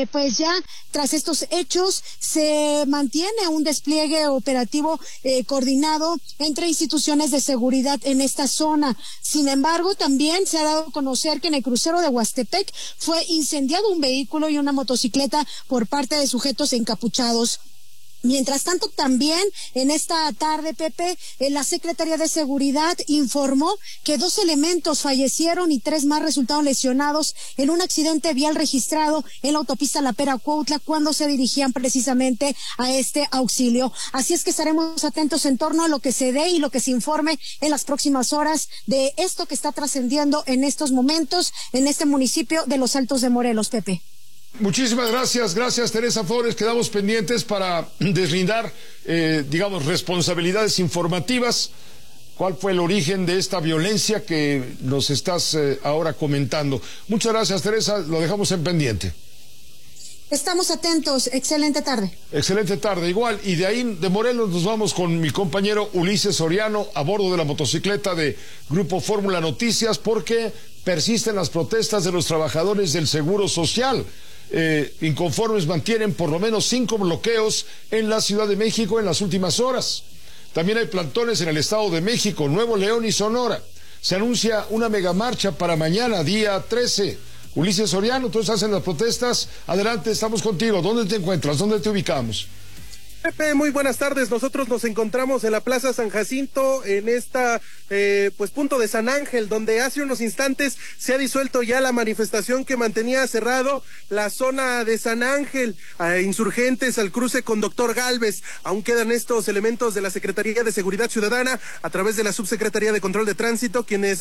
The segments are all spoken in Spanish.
pues ya tras estos hechos se mantiene un despliegue operativo coordinado entre instituciones de seguridad en esta zona. Sin embargo, también se ha dado a conocer que en el crucero de Huastepec fue incendiado un vehículo y una motocicleta por parte de sujetos encapuchados. Mientras tanto, también en esta tarde, Pepe, la Secretaría de Seguridad informó que 2 elementos fallecieron y 3 más resultaron lesionados en un accidente vial registrado en la autopista La Pera-Cuautla cuando se dirigían precisamente a este auxilio. Así es que estaremos atentos en torno a lo que se dé y lo que se informe en las próximas horas de esto que está trascendiendo en estos momentos en este municipio de Los Altos de Morelos, Pepe. Muchísimas gracias Teresa Flores. Quedamos pendientes para deslindar, responsabilidades informativas. ¿Cuál fue el origen de esta violencia que nos estás ahora comentando? Muchas gracias, Teresa. Lo dejamos en pendiente. Estamos atentos. Excelente tarde. Excelente tarde, igual. Y de ahí, de Morelos, nos vamos con mi compañero Ulises Soriano a bordo de la motocicleta de Grupo Fórmula Noticias porque persisten las protestas de los trabajadores del Seguro Social. Inconformes mantienen por lo menos 5 bloqueos en la Ciudad de México en las últimas horas. También hay plantones en el Estado de México, Nuevo León y Sonora. Se anuncia una megamarcha para mañana, día 13. Ulises Soriano, tú estás en las protestas. Adelante, estamos contigo. ¿Dónde te encuentras? ¿Dónde te ubicamos? Pepe, muy buenas tardes. Nosotros nos encontramos en la Plaza San Jacinto, en esta punto de San Ángel, donde hace unos instantes se ha disuelto ya la manifestación que mantenía cerrado la zona de San Ángel, insurgentes al cruce con Doctor Gálvez. Aún quedan estos elementos de la Secretaría de Seguridad Ciudadana a través de la Subsecretaría de Control de Tránsito, quienes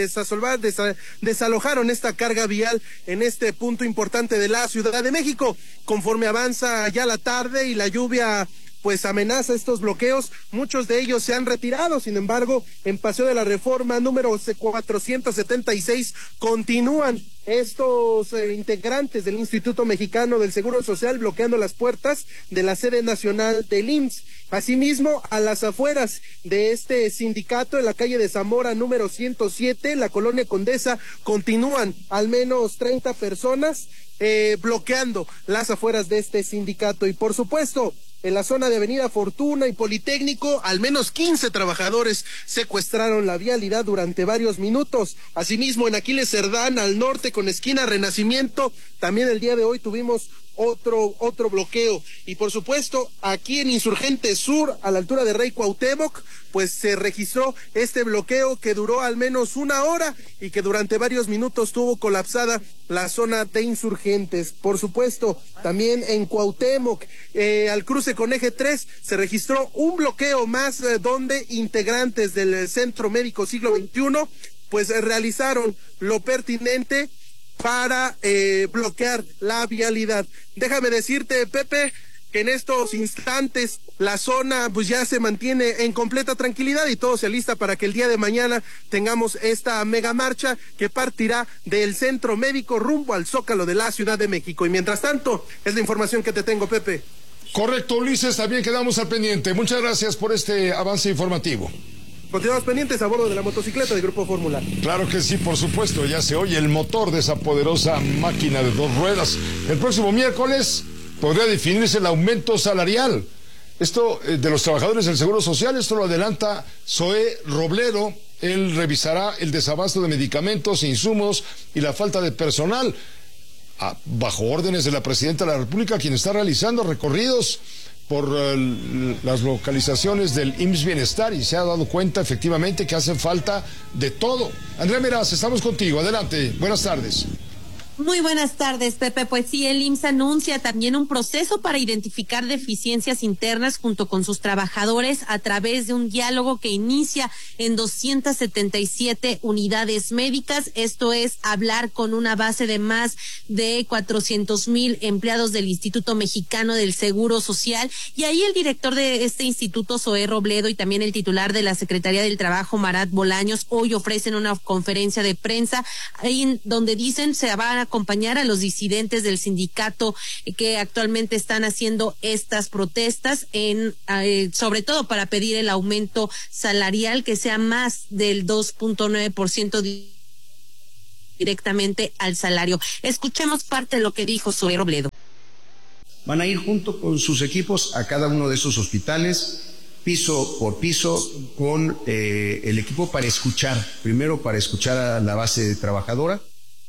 desalojaron esta carga vial en este punto importante de la Ciudad de México. Conforme avanza ya la tarde y la lluvia pues amenaza estos bloqueos, muchos de ellos se han retirado. Sin embargo, en Paseo de la Reforma número 476 continúan estos integrantes del Instituto Mexicano del Seguro Social bloqueando las puertas de la sede nacional del IMSS. Asimismo, a las afueras de este sindicato, en la calle de Zamora número 107, la colonia Condesa, continúan al menos 30 personas bloqueando las afueras de este sindicato. Y por supuesto, en la zona de Avenida Fortuna y Politécnico, al menos 15 trabajadores secuestraron la vialidad durante varios minutos. Asimismo, en Aquiles Cerdán, al norte con esquina Renacimiento, también el día de hoy tuvimos otro bloqueo. Y por supuesto, aquí en Insurgente Sur, a la altura de Rey Cuauhtémoc, pues se registró este bloqueo que duró al menos 1 hora y que durante varios minutos tuvo colapsada la zona de Insurgentes. Por supuesto, también en Cuauhtémoc, al cruce con Eje 3, se registró un bloqueo más donde integrantes del Centro Médico Siglo XXI pues realizaron lo pertinente para bloquear la vialidad. Déjame decirte, Pepe, que en estos instantes la zona pues ya se mantiene en completa tranquilidad y todo se alista para que el día de mañana tengamos esta mega marcha que partirá del Centro Médico rumbo al Zócalo de la Ciudad de México. Y mientras tanto, es la información que te tengo, Pepe. Correcto, Ulises, también quedamos al pendiente. Muchas gracias por este avance informativo. Continuamos pendientes a bordo de la motocicleta de Grupo Fórmula. Claro que sí, por supuesto, ya se oye el motor de esa poderosa máquina de 2 ruedas. El próximo miércoles podría definirse el aumento salarial. Esto de los trabajadores del Seguro Social, esto lo adelanta Zoé Robledo. Él revisará el desabasto de medicamentos, insumos y la falta de personal, bajo órdenes de la Presidenta de la República, quien está realizando recorridos por las localizaciones del IMSS Bienestar y se ha dado cuenta efectivamente que hace falta de todo. Andrea Meraz, estamos contigo. Adelante. Buenas tardes. Muy buenas tardes, Pepe. Pues sí, el IMSS anuncia también un proceso para identificar deficiencias internas junto con sus trabajadores a través de un diálogo que inicia en 277 unidades médicas. Esto es hablar con una base de más de 400,000 empleados del Instituto Mexicano del Seguro Social. Y ahí el director de este instituto, Zoé Robledo, y también el titular de la Secretaría del Trabajo, Marat Bolaños, hoy ofrecen una conferencia de prensa ahí donde dicen se van a acompañar a los disidentes del sindicato que actualmente están haciendo estas protestas sobre todo para pedir el aumento salarial que sea más del 2.9% directamente al salario. Escuchemos parte de lo que dijo Zoé Robledo. van a ir junto con sus equipos a cada uno de esos hospitales, piso por piso, con el equipo para escuchar, primero para escuchar a la base trabajadora.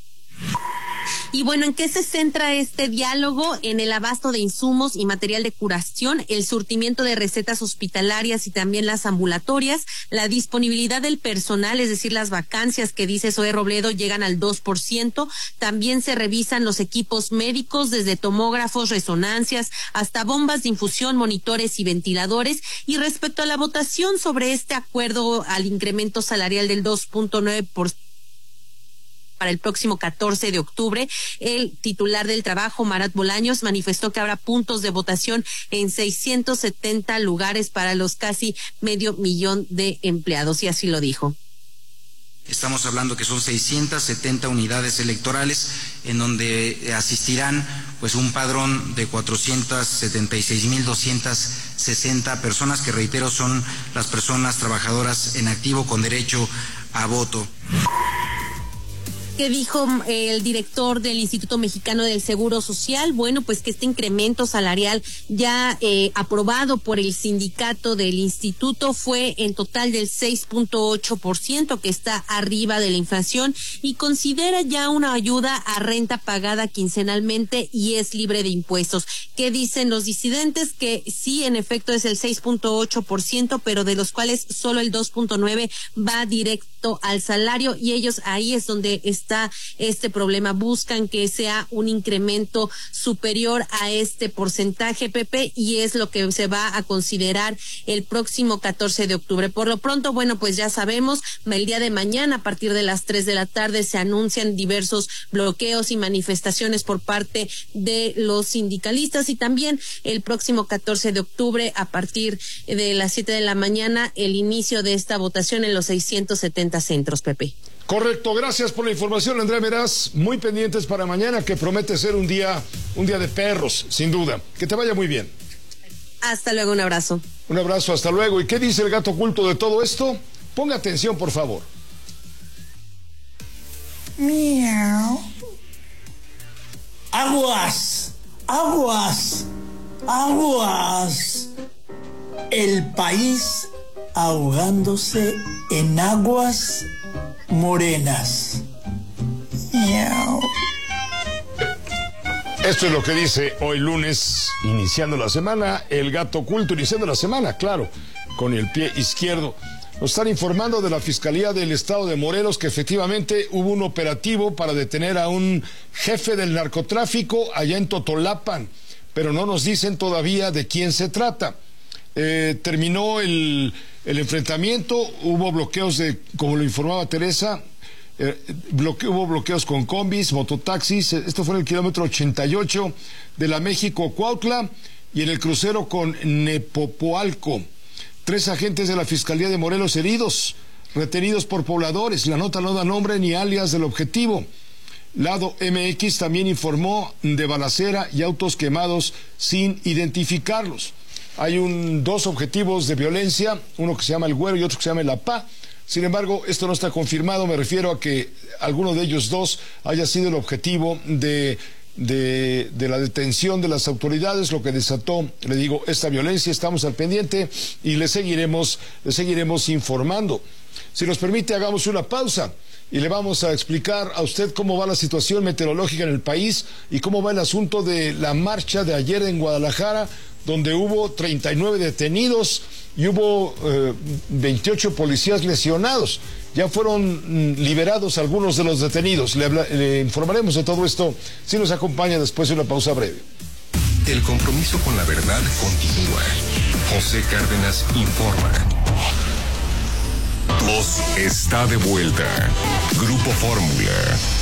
Y bueno, ¿en qué se centra este diálogo? En el abasto de insumos y material de curación, el surtimiento de recetas hospitalarias y también las ambulatorias, la disponibilidad del personal, es decir, las vacancias que dice Zoe Robledo llegan al 2%, también se revisan los equipos médicos, desde tomógrafos, resonancias, hasta bombas de infusión, monitores y ventiladores. Y respecto a la votación sobre este acuerdo al incremento salarial del 2.9% para el próximo 14 de octubre, el titular del trabajo, Marat Bolaños, manifestó que habrá puntos de votación en 670 lugares para los casi 500,000 de empleados, y así lo dijo. Estamos hablando que son 670 unidades electorales en donde asistirán pues un padrón de 476,260 personas, que reitero son las personas trabajadoras en activo con derecho a voto. ¿Qué dijo el director del Instituto Mexicano del Seguro Social? Bueno, pues que este incremento salarial ya aprobado por el sindicato del instituto fue en total del 6.8%, que está arriba de la inflación, y considera ya una ayuda a renta pagada quincenalmente y es libre de impuestos. ¿Qué dicen los disidentes? Que sí, en efecto es el 6.8%, pero de los cuales solo el 2.9% va directo al salario, y ellos ahí es donde está este problema. Buscan que sea un incremento superior a este porcentaje, Pepe, y es lo que se va a considerar el próximo 14 de octubre. Por lo pronto, bueno, pues ya sabemos, el día de mañana a partir de las 3 de la tarde se anuncian diversos bloqueos y manifestaciones por parte de los sindicalistas, y también el próximo 14 de octubre a partir de las 7 de la mañana el inicio de esta votación en los 670 centros, Pepe. Correcto, gracias por la información, Andrea Meraz. Muy pendientes para mañana, que promete ser un día de perros, sin duda. Que te vaya muy bien. Hasta luego, un abrazo. Un abrazo, hasta luego. ¿Y qué dice el gato oculto de todo esto? Ponga atención, por favor. Miau. Aguas, aguas, aguas. El país ahogándose en aguas morenas. Miau. Esto es lo que dice hoy lunes, iniciando la semana, el gato oculto, iniciando la semana, claro, con el pie izquierdo. Nos están informando de la Fiscalía del Estado de Morelos que efectivamente hubo un operativo para detener a un jefe del narcotráfico allá en Totolapan, pero no nos dicen todavía de quién se trata. Terminó el enfrentamiento, hubo bloqueos como lo informaba Teresa, hubo bloqueos con combis, mototaxis. Esto fue en el kilómetro 88 de la México-Cuautla y en el crucero con Nepopoalco. 3 agentes de la Fiscalía de Morelos heridos, retenidos por pobladores. La nota no da nombre ni alias del objetivo. Lado MX también informó de balacera y autos quemados sin identificarlos. Hay 2 objetivos de violencia, uno que se llama El Güero y otro que se llama El Apá. Sin embargo, esto no está confirmado. Me refiero a que alguno de ellos 2 haya sido el objetivo de la detención de las autoridades, lo que desató, le digo, esta violencia. Estamos al pendiente y le seguiremos informando. Si nos permite, hagamos una pausa y le vamos a explicar a usted cómo va la situación meteorológica en el país y cómo va el asunto de la marcha de ayer en Guadalajara, donde hubo 39 detenidos y hubo 28 policías lesionados. Ya fueron liberados algunos de los detenidos. Le informaremos de todo esto si nos acompaña después de una pausa breve. El compromiso con la verdad continúa. José Cárdenas informa. Está de vuelta. Grupo Fórmula.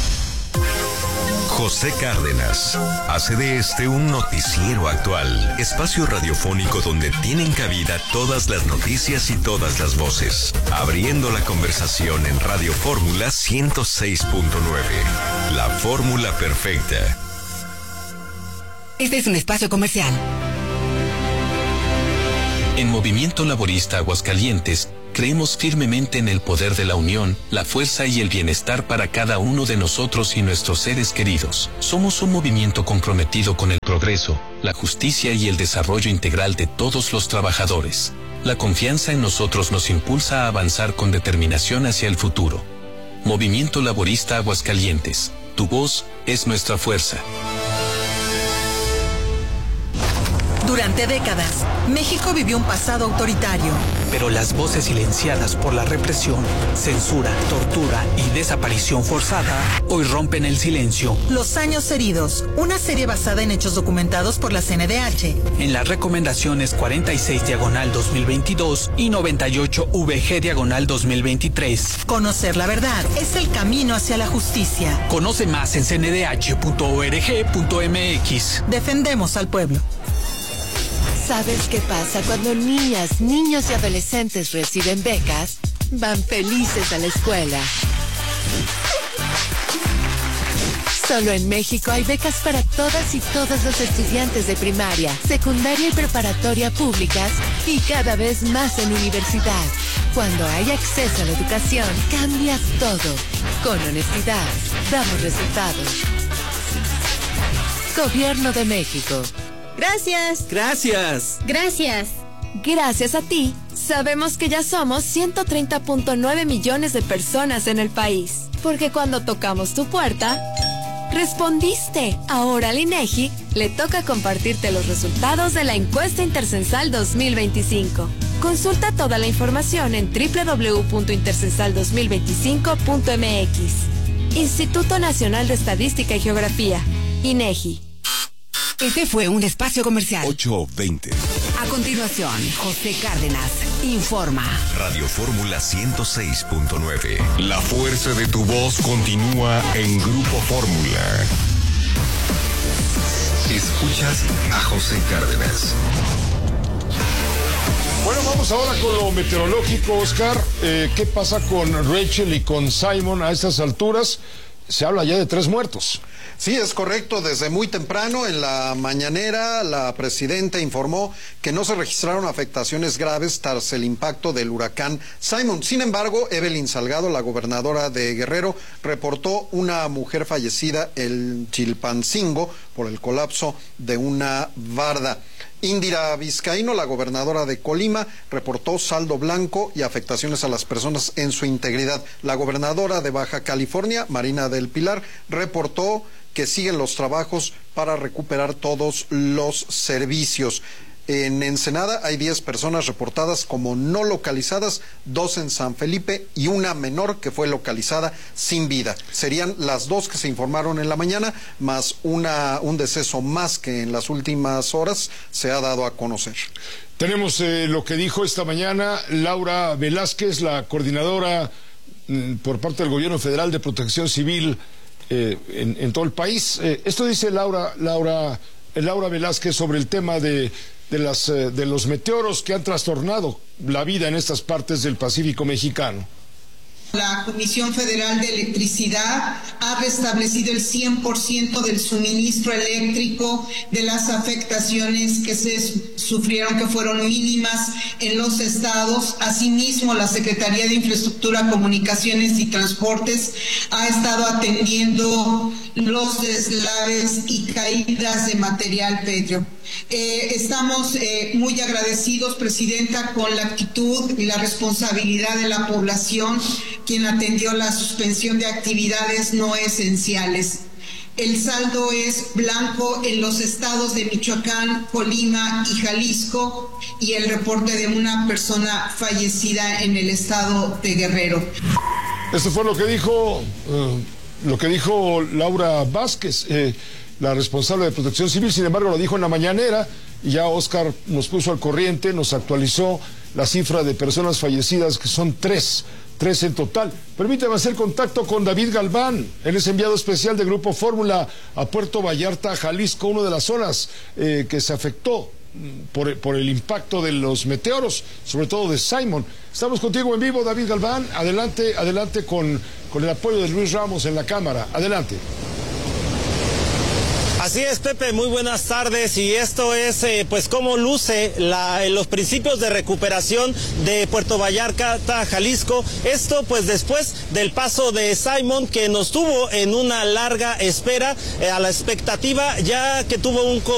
José Cárdenas hace de este un noticiero actual, espacio radiofónico donde tienen cabida todas las noticias y todas las voces, abriendo la conversación en Radio Fórmula 106.9, la fórmula perfecta. Este es un espacio comercial. En Movimiento Laborista Aguascalientes Creemos firmemente en el poder de la unión, la fuerza y el bienestar para cada uno de nosotros y nuestros seres queridos. Somos un movimiento comprometido con el progreso, la justicia y el desarrollo integral de todos los trabajadores. La confianza en nosotros nos impulsa a avanzar con determinación hacia el futuro. Movimiento Laborista Aguascalientes. Tu voz es nuestra fuerza. Durante décadas, México vivió un pasado autoritario. Pero las voces silenciadas por la represión, censura, tortura y desaparición forzada hoy rompen el silencio. Los años heridos, una serie basada en hechos documentados por la CNDH. En las recomendaciones 46/2022 y 98 VG/2023. Conocer la verdad es el camino hacia la justicia. Conoce más en cndh.org.mx. Defendemos al pueblo. ¿Sabes qué pasa cuando niñas, niños y adolescentes reciben becas? Van felices a la escuela. Solo en México hay becas para todas y todos los estudiantes de primaria, secundaria y preparatoria públicas y cada vez más en universidad. Cuando hay acceso a la educación, cambia todo. Con honestidad, damos resultados. Gobierno de México. Gracias. Gracias. Gracias. Gracias a ti, sabemos que ya somos 130.9 millones de personas en el país. Porque cuando tocamos tu puerta, respondiste. Ahora al INEGI le toca compartirte los resultados de la encuesta intercensal 2025. Consulta toda la información en www.intercensal2025.mx. Instituto Nacional de Estadística y Geografía, INEGI. Este fue un espacio comercial. 8:20. A continuación, José Cárdenas informa. Radio Fórmula 106.9. La fuerza de tu voz continúa en Grupo Fórmula. Escuchas a José Cárdenas. Bueno, vamos ahora con lo meteorológico, Oscar. ¿Qué pasa con Rachel y con Simon a estas alturas? Se habla ya de 3 muertos. Sí, es correcto. Desde muy temprano en la mañanera, la presidenta informó que no se registraron afectaciones graves tras el impacto del huracán Simon. Sin embargo, Evelyn Salgado, la gobernadora de Guerrero, reportó una mujer fallecida en Chilpancingo por el colapso de una barda. Indira Vizcaíno, la gobernadora de Colima, reportó saldo blanco y afectaciones a las personas en su integridad. La gobernadora de Baja California, Marina del Pilar, reportó que siguen los trabajos para recuperar todos los servicios. En Ensenada hay 10 personas reportadas como no localizadas, 2 en San Felipe y una menor que fue localizada sin vida. Serían las 2 que se informaron en la mañana, más un deceso más que en las últimas horas se ha dado a conocer. Tenemos lo que dijo esta mañana Laura Velázquez, la coordinadora por parte del Gobierno Federal de Protección Civil en todo el país. Esto dice Laura Velázquez sobre el tema de los meteoros que han trastornado la vida en estas partes del Pacífico mexicano. La Comisión Federal de Electricidad ha restablecido el 100% del suministro eléctrico de las afectaciones que se sufrieron, que fueron mínimas en los estados. Asimismo, la Secretaría de Infraestructura, Comunicaciones y Transportes ha estado atendiendo los deslaves y caídas de material pétreo. Estamos muy agradecidos, Presidenta, con la actitud y la responsabilidad de la población, quien atendió la suspensión de actividades no esenciales. El saldo es blanco en los estados de Michoacán, Colima y Jalisco, y el reporte de una persona fallecida en el estado de Guerrero. Esto fue lo que dijo Laura Vázquez, la responsable de Protección Civil. Sin embargo, lo dijo en la mañanera y ya Oscar nos puso al corriente, nos actualizó la cifra de personas fallecidas, que son 3 en total. Permítame hacer contacto con David Galván. Él es enviado especial de Grupo Fórmula a Puerto Vallarta, Jalisco, una de las zonas que se afectó por el impacto de los meteoros, sobre todo de Simon. Estamos contigo en vivo, David Galván. Adelante con el apoyo de Luis Ramos en la cámara. Adelante. Así es, Pepe, muy buenas tardes, y esto es pues cómo luce los principios de recuperación de Puerto Vallarta, Jalisco. Esto pues después del paso de Simon, que nos tuvo en una larga espera, a la expectativa, ya que tuvo un